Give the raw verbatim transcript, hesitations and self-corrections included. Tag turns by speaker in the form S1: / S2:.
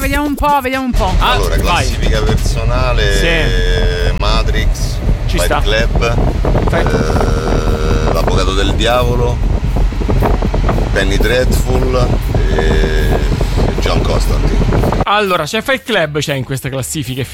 S1: vediamo un po', vediamo un po'.
S2: Ah, allora, classifica vai. personale, sì. Matrix,
S1: Ci
S2: Fight
S1: sta.
S2: Club, eh, L'Avvocato del Diavolo, Penny Dreadful e John Constantine.
S1: Allora, c'è Fight Club, c'è in questa classifica